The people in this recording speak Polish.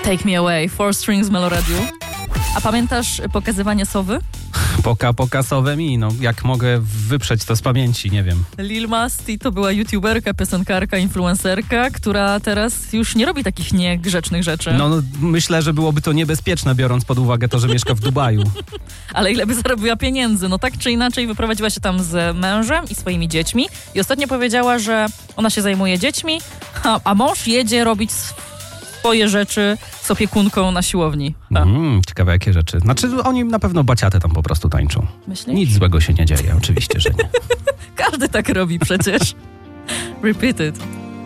Take Me Away, Four Strings Meloradio. A pamiętasz pokazywanie sowy? Pokasowe mi, no jak mogę wyprzeć to z pamięci, nie wiem. Lil Masti to była youtuberka, piosenkarka, influencerka, która teraz już nie robi takich niegrzecznych rzeczy. No myślę, że byłoby to niebezpieczne, biorąc pod uwagę to, że mieszka w Dubaju. Ale ile by zarobiła pieniędzy? No tak czy inaczej wyprowadziła się tam z mężem i swoimi dziećmi i ostatnio powiedziała, że ona się zajmuje dziećmi, a mąż jedzie robić swoje rzeczy z opiekunką na siłowni. Ciekawe jakie rzeczy. Znaczy oni na pewno baciatę tam po prostu tańczą. Myślisz? Nic złego się nie dzieje, oczywiście, że nie. Każdy tak robi przecież. Repeat it.